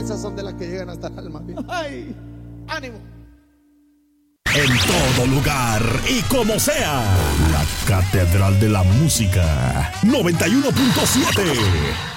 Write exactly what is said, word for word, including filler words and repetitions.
Esas son de las que llegan hasta el alma. ¡Ay! ¡Ánimo! En todo lugar y como sea, la Catedral de la Música noventa y uno punto siete.